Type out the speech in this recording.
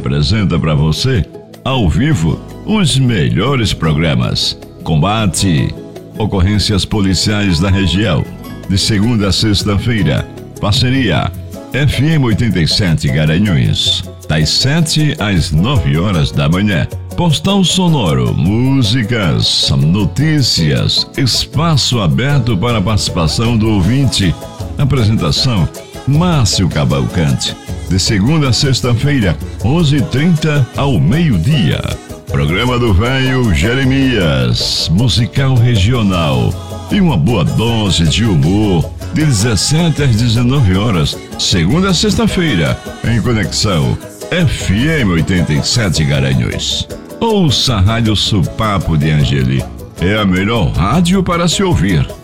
apresenta para você, ao vivo, os melhores programas. Combate, ocorrências policiais da região, de segunda a sexta-feira. Parceria FM 87 Garanhuns, das 7 às 9 horas da manhã. Postal sonoro, músicas, notícias, espaço aberto para a participação do ouvinte. Apresentação, Márcio Cavalcante. De segunda a sexta-feira, 11h30 ao meio-dia. Programa do Velho Jeremias, musical regional. E uma boa dose de humor, de 17 às 19 horas, segunda a sexta-feira, em conexão FM 87 Garanhuns. Ouça a Rádio Supapo de Angeli. É a melhor rádio para se ouvir.